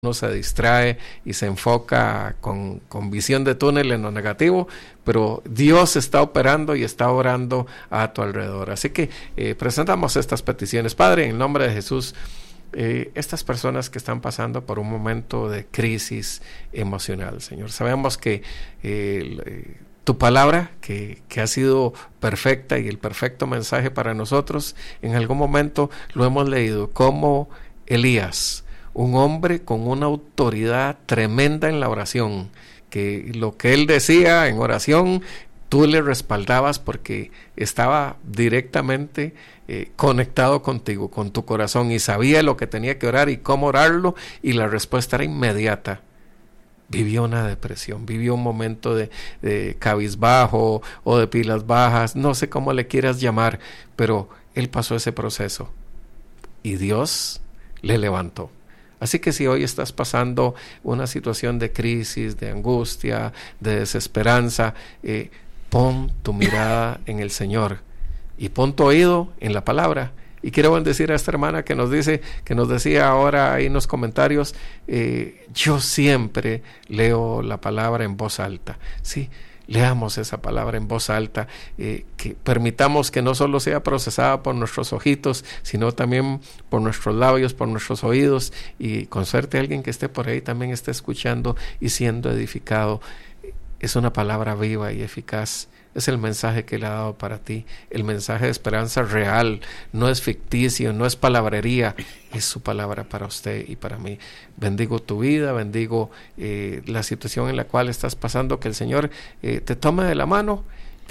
uno se distrae y se enfoca con visión de túnel en lo negativo, pero Dios está operando y está orando a tu alrededor. Así que presentamos estas peticiones. Padre, en el nombre de Jesús, estas personas que están pasando por un momento de crisis emocional, Señor, sabemos que tu palabra, que ha sido perfecta, y el perfecto mensaje para nosotros, en algún momento lo hemos leído, como Elías, un hombre con una autoridad tremenda en la oración, que lo que él decía en oración, tú le respaldabas porque estaba directamente conectado contigo, con tu corazón, y sabía lo que tenía que orar y cómo orarlo, y la respuesta era inmediata. Vivió una depresión, vivió un momento de cabizbajo o de pilas bajas, no sé cómo le quieras llamar, pero él pasó ese proceso y Dios le levantó. Así que si hoy estás pasando una situación de crisis, de angustia, de desesperanza, pon tu mirada en el Señor y pon tu oído en la palabra. Y quiero bendecir a esta hermana que nos decía ahora ahí en los comentarios, yo siempre leo la palabra en voz alta. Sí, leamos esa palabra en voz alta, que permitamos que no solo sea procesada por nuestros ojitos, sino también por nuestros labios, por nuestros oídos, y con suerte alguien que esté por ahí también esté escuchando y siendo edificado. Es una palabra viva y eficaz. Es el mensaje que Él ha dado para ti, el mensaje de esperanza real, no es ficticio, no es palabrería, es su palabra para usted y para mí. Bendigo tu vida, bendigo la situación en la cual estás pasando, que el Señor te tome de la mano,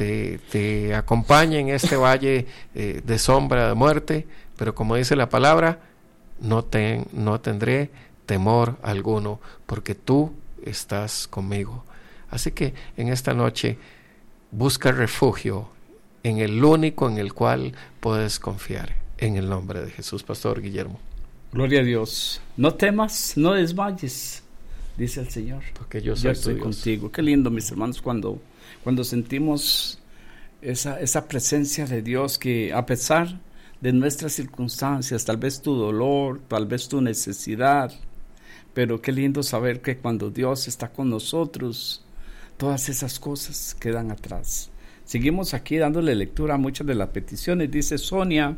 te acompañe en este valle de sombra de muerte, pero como dice la palabra, no tendré temor alguno, porque tú estás conmigo. Así que en esta noche, busca refugio en el único en el cual puedes confiar, en el nombre de Jesús. Pastor Guillermo. Gloria a Dios. No temas, no desmayes, dice el Señor, porque yo estoy contigo. Qué lindo, mis hermanos, cuando sentimos esa presencia de Dios, que a pesar de nuestras circunstancias, tal vez tu dolor, tal vez tu necesidad, pero qué lindo saber que cuando Dios está con nosotros, todas esas cosas quedan atrás. Seguimos aquí dándole lectura a muchas de las peticiones. Dice Sonia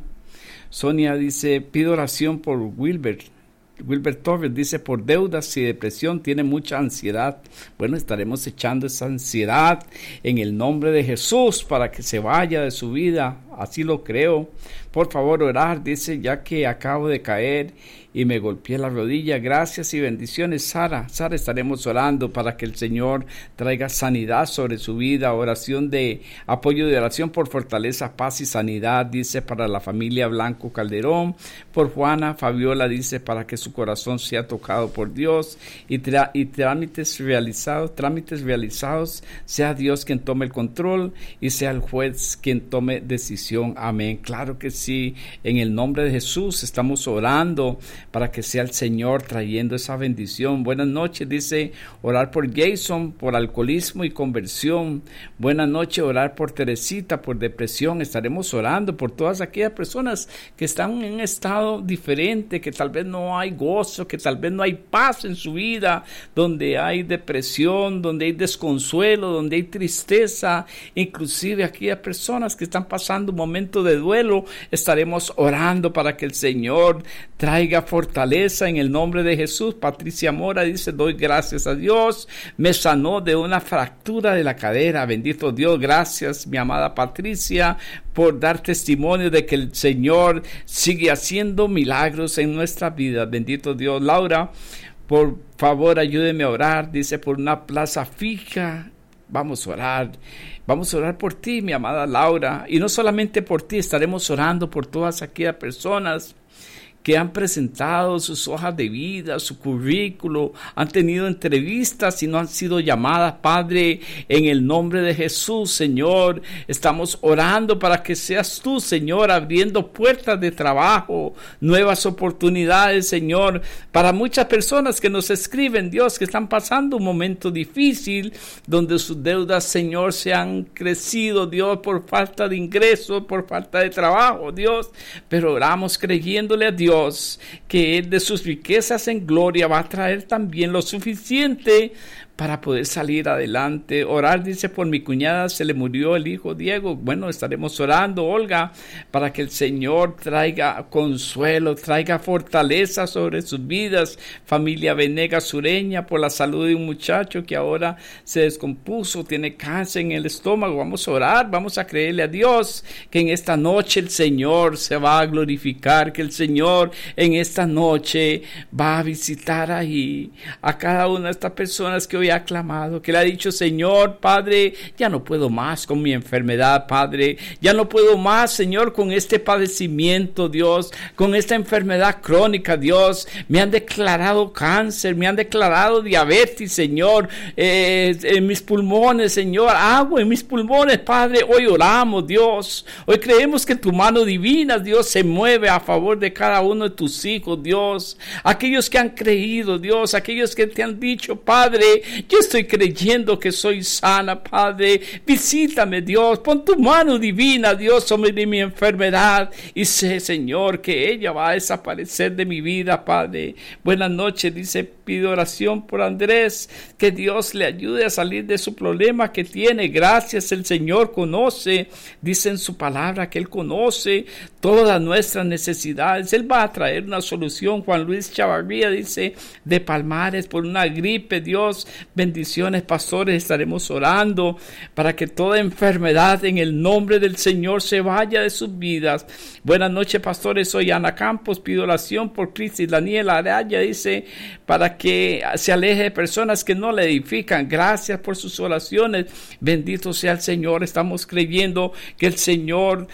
dice, pido oración por Wilbert Torres, dice, por deudas y depresión, tiene mucha ansiedad. Bueno, estaremos echando esa ansiedad en el nombre de Jesús para que se vaya de su vida, así lo creo. Por favor, orar, dice, ya que acabo de caer y me golpeé la rodilla. Gracias y bendiciones, Sara, estaremos orando para que el Señor traiga sanidad sobre su vida. Oración de apoyo, de oración por fortaleza, paz y sanidad, dice, para la familia Blanco Calderón. Por Juana Fabiola, dice, para que su corazón sea tocado por Dios y trámites realizados, sea Dios quien tome el control y sea el juez quien tome decisión. Amén. Claro que sí, en el nombre de Jesús estamos orando para que sea el Señor trayendo esa bendición. Buenas noches, dice, orar por Jason, por alcoholismo y conversión. Buenas noches, orar por Teresita, por depresión. Estaremos orando por todas aquellas personas que están en un estado diferente, que tal vez no hay gozo, que tal vez no hay paz en su vida, donde hay depresión, donde hay desconsuelo, donde hay tristeza, inclusive aquellas personas que están pasando un momento de duelo. Estaremos orando para que el Señor traiga fortaleza en el nombre de Jesús. Patricia Mora dice, doy gracias a Dios, me sanó de una fractura de la cadera. Bendito Dios, gracias mi amada Patricia por dar testimonio de que el Señor sigue haciendo milagros en nuestra vida. Bendito Dios. Laura, por favor ayúdeme a orar, dice, por una plaza fija. Vamos a orar por ti, mi amada Laura, y no solamente por ti, estaremos orando por todas aquellas personas que han presentado sus hojas de vida, su currículo, han tenido entrevistas y no han sido llamadas. Padre, en el nombre de Jesús, Señor, estamos orando para que seas tú, Señor, abriendo puertas de trabajo, nuevas oportunidades, Señor, para muchas personas que nos escriben, Dios, que están pasando un momento difícil, donde sus deudas, Señor, se han crecido, Dios, por falta de ingresos, por falta de trabajo, Dios, pero oramos creyéndole a Dios Dios, que Él de sus riquezas en gloria va a traer también lo suficiente para poder salir adelante. Orar, dice, por mi cuñada, se le murió el hijo Diego. Bueno, estaremos orando, Olga, para que el Señor traiga consuelo, traiga fortaleza sobre sus vidas. Familia Venegas Sureña, por la salud de un muchacho que ahora se descompuso, tiene cáncer en el estómago. Vamos a orar, vamos a creerle a Dios que en esta noche el Señor se va a glorificar, que el Señor en esta noche va a visitar ahí a cada una de estas personas que hoy ha clamado, que le ha dicho: Señor, Padre, ya no puedo más con mi enfermedad, Padre, ya no puedo más, Señor, con este padecimiento, Dios, con esta enfermedad crónica, Dios, me han declarado cáncer, me han declarado diabetes, Señor, en mis pulmones, Señor, agua en mis pulmones, Padre. Hoy oramos, Dios, hoy creemos que tu mano divina, Dios, se mueve a favor de cada uno de tus hijos, Dios, aquellos que han creído, Dios, aquellos que te han dicho: Padre, yo estoy creyendo que soy sana, Padre, visítame, Dios, pon tu mano divina, Dios, sobre mi enfermedad, y sé, Señor, que ella va a desaparecer de mi vida, Padre. Buenas noches, dice, pido oración por Andrés, que Dios le ayude a salir de su problema que tiene. Gracias, el Señor conoce, dice en su palabra que Él conoce todas nuestras necesidades, Él va a traer una solución. Juan Luis Chavarría, dice, de Palmares, por una gripe, Dios, bendiciones, pastores, estaremos orando para que toda enfermedad en el nombre del Señor se vaya de sus vidas. Buenas noches, pastores, soy Ana Campos, pido oración por Cristi Daniel Araya, dice, para que se aleje de personas que no le edifican. Gracias por sus oraciones, bendito sea el Señor. Estamos creyendo que el Señor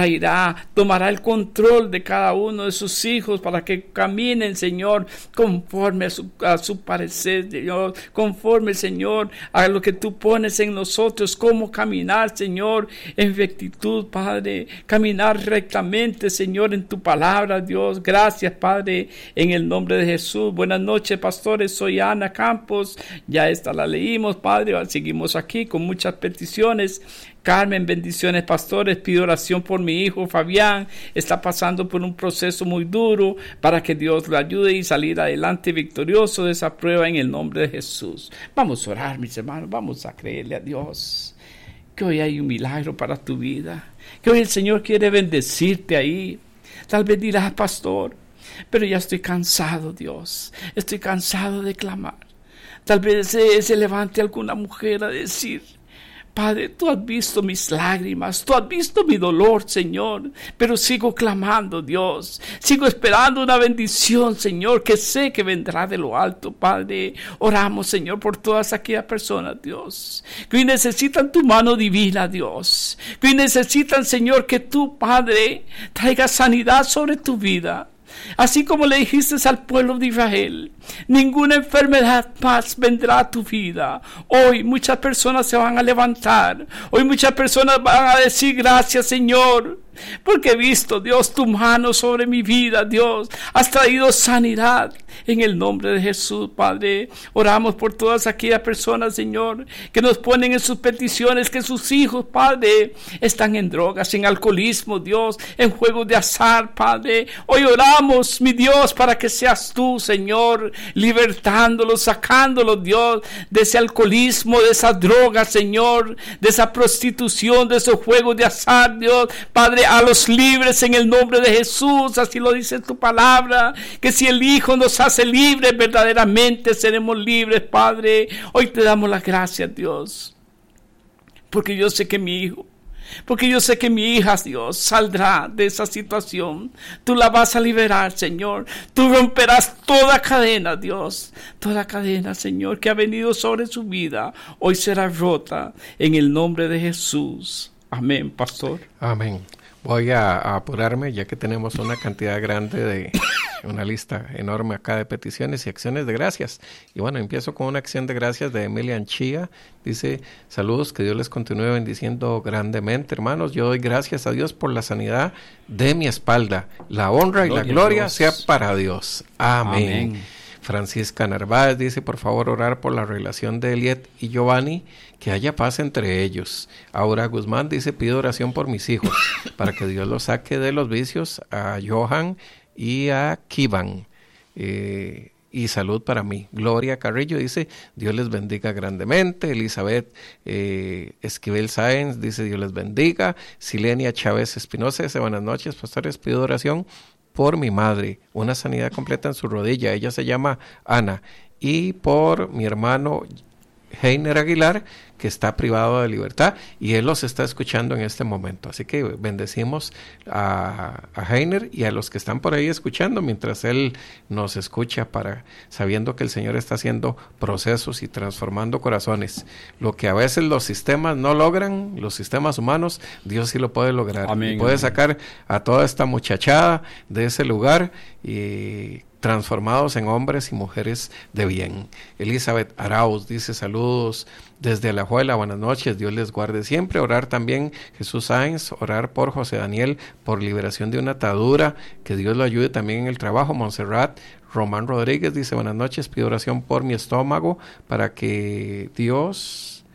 tomará el control de cada uno de sus hijos para que caminen, Señor, conforme a su parecer, Señor, conforme, Señor, a lo que tú pones en nosotros, cómo caminar, Señor, en rectitud, Padre, caminar rectamente, Señor, en tu palabra, Dios. Gracias, Padre, en el nombre de Jesús. Buenas noches, pastores, soy Ana Campos, ya esta la leímos, Padre, seguimos aquí con muchas peticiones. Carmen, bendiciones, pastores, pido oración por mi hijo Fabián, está pasando por un proceso muy duro, para que Dios lo ayude y salir adelante victorioso de esa prueba en el nombre de Jesús. Vamos a orar, mis hermanos, vamos a creerle a Dios que hoy hay un milagro para tu vida, que hoy el Señor quiere bendecirte ahí. Tal vez dirás: pastor, pero ya estoy cansado, Dios, estoy cansado de clamar. Tal vez se levante alguna mujer a decir: Padre, tú has visto mis lágrimas, tú has visto mi dolor, Señor, pero sigo clamando, Dios, sigo esperando una bendición, Señor, que sé que vendrá de lo alto, Padre. Oramos, Señor, por todas aquellas personas, Dios, que hoy necesitan tu mano divina, Dios, que hoy necesitan, Señor, que tú, Padre, traigas sanidad sobre tu vida. Así como le dijiste al pueblo de Israel, ninguna enfermedad más vendrá a tu vida. Hoy muchas personas se van a levantar. Hoy muchas personas van a decir: gracias, Señor, porque he visto, Dios, tu mano sobre mi vida, Dios. Has traído sanidad en el nombre de Jesús, Padre. Oramos por todas aquellas personas, Señor, que nos ponen en sus peticiones que sus hijos, Padre, están en drogas, en alcoholismo, Dios, en juegos de azar, Padre. Hoy oramos, mi Dios, para que seas tú, Señor, libertándolos, sacándolos, Dios, de ese alcoholismo, de esa droga, Señor, de esa prostitución, de esos juegos de azar, Dios, Padre, a los libres en el nombre de Jesús. Así lo dice tu palabra, que si el Hijo nos hace libres, verdaderamente seremos libres, Padre. Hoy te damos las gracias, Dios, porque yo sé que mi hijo, porque yo sé que mi hija, Dios, saldrá de esa situación. Tú la vas a liberar, Señor. Tú romperás toda cadena, Dios. Toda cadena, Señor, que ha venido sobre su vida, hoy será rota en el nombre de Jesús. Amén, pastor. Amén. Voy a apurarme, ya que tenemos una cantidad grande de una lista enorme acá de peticiones y acciones de gracias. Y bueno, empiezo con una acción de gracias de Emilian Chía. Dice: saludos, que Dios les continúe bendiciendo grandemente, hermanos. Yo doy gracias a Dios por la sanidad de mi espalda. La honra y la gloria sea para Dios. Amén. Amén. Francisca Narváez dice: por favor, orar por la relación de Eliet y Giovanni, que haya paz entre ellos. Aura Guzmán dice: pido oración por mis hijos, para que Dios los saque de los vicios. A Johan y a Kivan. Y salud para mí. Gloria Carrillo dice, Dios les bendiga grandemente. Elizabeth Esquivel Sáenz dice, Dios les bendiga. Silenia Chávez Espinosa dice, buenas noches, pastores, pido oración por mi madre, una sanidad completa en su rodilla, ella se llama Ana, y por mi hermano Heiner Aguilar, que está privado de libertad, y él los está escuchando en este momento. Así que bendecimos a Heiner y a los que están por ahí escuchando, mientras él nos escucha, sabiendo que el Señor está haciendo procesos y transformando corazones. Lo que a veces los sistemas no logran, los sistemas humanos, Dios sí lo puede lograr. Amén, y puede amén. sacar a toda esta muchachada de ese lugar y transformados en hombres y mujeres de bien. Elizabeth Arauz dice, saludos desde Alajuela, buenas noches, Dios les guarde siempre. Orar también, Jesús Sáenz, orar por José Daniel, por liberación de una atadura, que Dios lo ayude también en el trabajo. Montserrat Román Rodríguez dice, buenas noches, pido oración por mi estómago, para que Dios,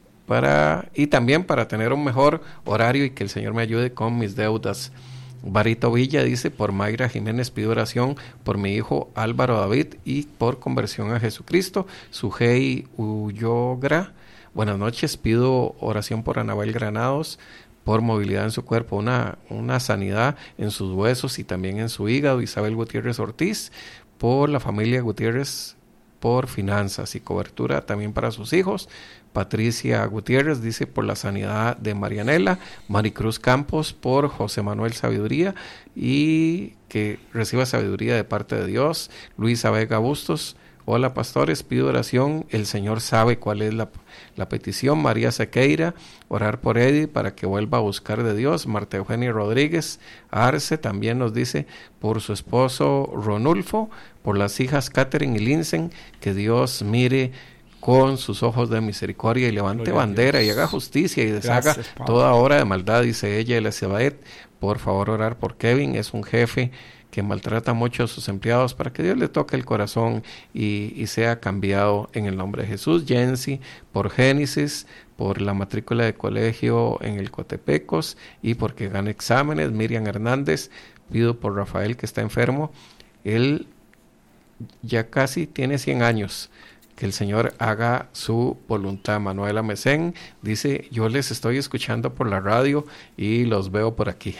y también para tener un mejor horario y que el Señor me ayude con mis deudas. Barito Villa dice, por Mayra Jiménez pido oración por mi hijo Álvaro David y por conversión a Jesucristo. Sujei Ullogra, buenas noches, pido oración por Anabel Granados, por movilidad en su cuerpo, una sanidad en sus huesos y también en su hígado. Isabel Gutiérrez Ortiz, por la familia Gutiérrez, por finanzas y cobertura también para sus hijos. Patricia Gutiérrez dice, por la sanidad de Marianela. Maricruz Campos, por José Manuel Sabiduría y que reciba sabiduría de parte de Dios. Luisa Vega Bustos, hola pastores, pido oración, el Señor sabe cuál es la petición. María Sequeira, orar por Eddie para que vuelva a buscar de Dios. Marta Eugenia Rodríguez Arce también nos dice, por su esposo Ronulfo, por las hijas Catherine y Linsen, que Dios mire con sus ojos de misericordia y levante bandera y haga justicia y deshaga toda obra de maldad, dice ella. Elizabeth, por favor orar por Kevin, es un jefe que maltrata mucho a sus empleados, para que Dios le toque el corazón y sea cambiado en el nombre de Jesús. Jensi, por Génesis, por la matrícula de colegio en el Cotepecos y porque gane exámenes. Miriam Hernández, pido por Rafael, que está enfermo, él ya casi tiene 100 años, que el Señor haga su voluntad. Manuela Mesén dice, yo les estoy escuchando por la radio y los veo por aquí.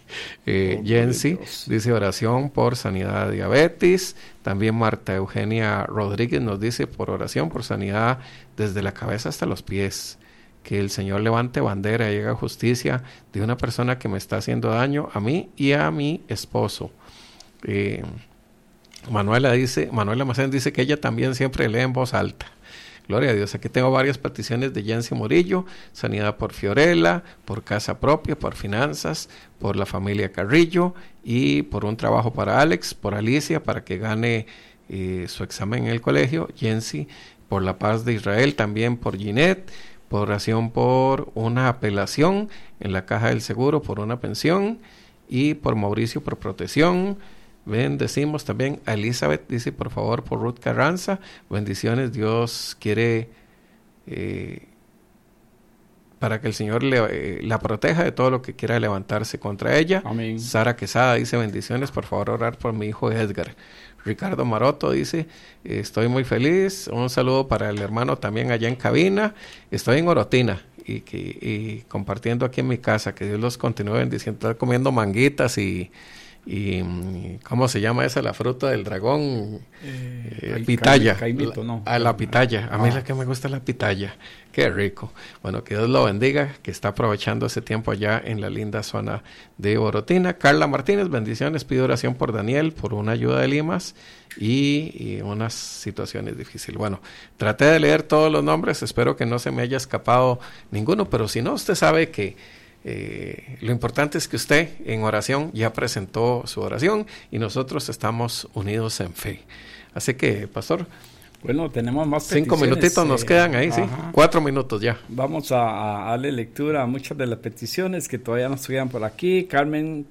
Jensi dice, oración por sanidad de diabetes. También Marta Eugenia Rodríguez nos dice, por oración por sanidad desde la cabeza hasta los pies, que el Señor levante bandera y haga justicia de una persona que me está haciendo daño a mí y a mi esposo. Manuela Macén dice que ella también siempre lee en voz alta. Gloria a Dios. Aquí tengo varias peticiones de Jensi Murillo, sanidad por Fiorella, por casa propia, por finanzas, por la familia Carrillo y por un trabajo para Alex, por Alicia, para que gane su examen en el colegio. Jensi, por la paz de Israel, también por Ginette, por oración por una apelación en la caja del seguro, por una pensión, y por Mauricio, por protección. Bendecimos también a Elizabeth, dice, por favor, por Ruth Carranza, bendiciones, Dios quiere para que el Señor la proteja de todo lo que quiera levantarse contra ella. Amén. Sara Quesada dice, bendiciones, por favor orar por mi hijo Edgar. Ricardo Maroto dice, estoy muy feliz, un saludo para el hermano también allá en cabina, estoy en Orotina y compartiendo aquí en mi casa, que Dios los continúe bendiciendo, estoy comiendo manguitas y ¿cómo se llama esa? La fruta del dragón, pitaya. Caimito, ¿no? La pitaya. A mí la que me gusta es la pitaya. Qué rico. Bueno, que Dios lo bendiga, que está aprovechando ese tiempo allá en la linda zona de Orotina. Carla Martínez, bendiciones. Pido oración por Daniel, por una ayuda de Limas y unas situaciones difíciles. Bueno, traté de leer todos los nombres. Espero que no se me haya escapado ninguno, pero si no, usted sabe que lo importante es que usted en oración ya presentó su oración y nosotros estamos unidos en fe. Así que, pastor. Bueno, tenemos más 5 minutitos nos quedan ahí, sí. 4 minutos ya. Vamos a darle lectura a muchas de las peticiones que todavía nos quedan por aquí. Carmen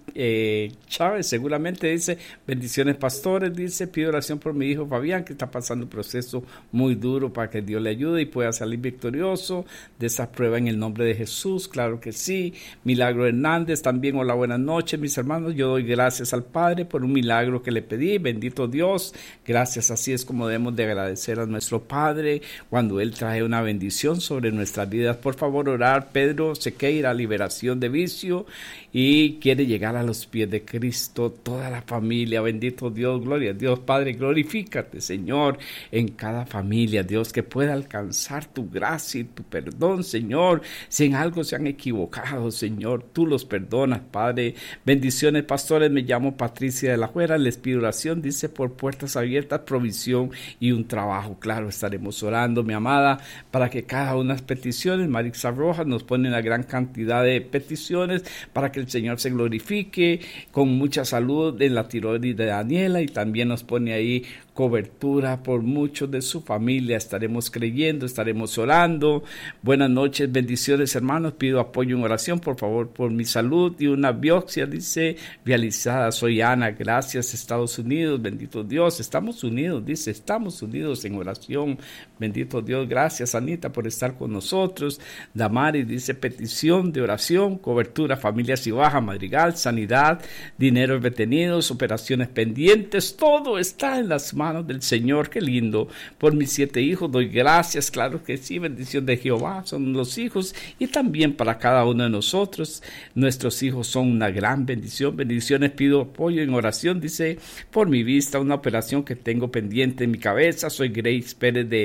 Chávez seguramente dice: bendiciones pastores, dice, pido oración por mi hijo Fabián, que está pasando un proceso muy duro, para que Dios le ayude y pueda salir victorioso de esa prueba en el nombre de Jesús. Claro que sí. Milagro Hernández también: hola, buenas noches mis hermanos, yo doy gracias al Padre por un milagro que le pedí, bendito Dios, gracias. Así es como debemos de agradecer a nuestro Padre cuando Él trae una bendición sobre nuestras vidas. Por favor, orar. Pedro Sequeira, liberación de vicio, y quiere llegar a los pies de Cristo, toda la familia, bendito Dios, gloria a Dios. Padre, glorifícate, Señor, en cada familia, Dios, que pueda alcanzar tu gracia y tu perdón, Señor. Si en algo se han equivocado, Señor, tú los perdonas, Padre. Bendiciones, pastores, me llamo Patricia de la Juera, les pido oración, dice, por puertas abiertas, provisión y un trabajo. Claro, estaremos orando, mi amada, para que cada una de las peticiones, Marixa Rojas nos pone una gran cantidad de peticiones para que el Señor se glorifique, con mucha salud en la tiroides de Daniela, y también nos pone ahí cobertura por muchos de su familia. Estaremos creyendo, estaremos orando. Buenas noches, bendiciones hermanos, pido apoyo en oración por favor por mi salud y una biopsia, dice, realizada. Soy Ana, gracias. Estados Unidos, bendito Dios, estamos unidos, dice, estamos unidos en oración, bendito Dios. Gracias Anita por estar con nosotros. Damari dice: petición de oración, cobertura, familias y baja, Madrigal, sanidad, dineros retenidos, operaciones pendientes, todo está en las manos del Señor. Qué lindo. Por mis 7 hijos doy gracias, claro que sí, bendición de Jehová son los hijos, y también para cada uno de nosotros, nuestros hijos son una gran bendición. Bendiciones, pido apoyo en oración, dice, por mi vista, una operación que tengo pendiente en mi cabeza. Soy Grace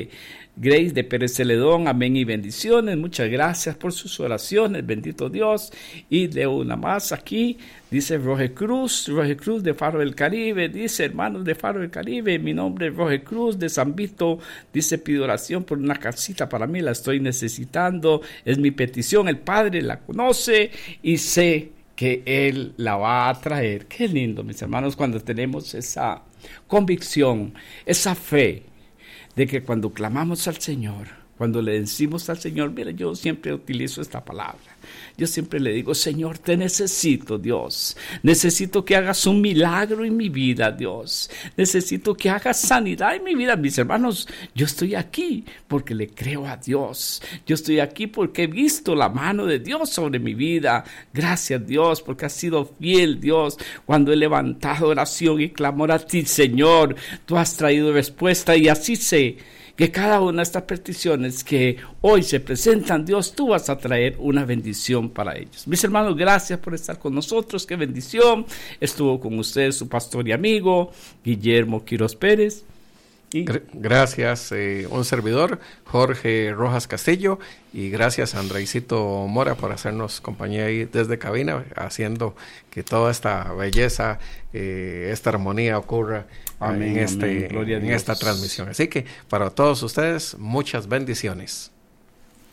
de Pérez Celedón, amén y bendiciones. Muchas gracias por sus oraciones, bendito Dios. Y de una más aquí, dice Roger Cruz de Faro del Caribe, dice: hermanos de Faro del Caribe, mi nombre es Roger Cruz de San Vito, dice, pido oración por una casita para mí, la estoy necesitando, es mi petición, el Padre la conoce y sé que Él la va a traer. Qué lindo, mis hermanos, cuando tenemos esa convicción, esa fe, de que cuando clamamos al Señor, cuando le decimos al Señor, mira, yo siempre utilizo esta palabra, yo siempre le digo: Señor, te necesito, Dios, necesito que hagas un milagro en mi vida, Dios, necesito que hagas sanidad en mi vida. Mis hermanos, yo estoy aquí porque le creo a Dios, yo estoy aquí porque he visto la mano de Dios sobre mi vida. Gracias, Dios, porque has sido fiel, Dios, cuando he levantado oración y clamor a ti, Señor, tú has traído respuesta, y así sé que cada una de estas peticiones que hoy se presentan, Dios, tú vas a traer una bendición para ellos. Mis hermanos, gracias por estar con nosotros. Qué bendición. Estuvo con ustedes su pastor y amigo, Guillermo Quiroz Pérez. Gracias, un servidor, Jorge Rojas Castillo, y gracias a Andreicito Mora por hacernos compañía ahí desde cabina, haciendo que toda esta belleza, esta armonía ocurra en esta transmisión. Así que para todos ustedes, muchas bendiciones.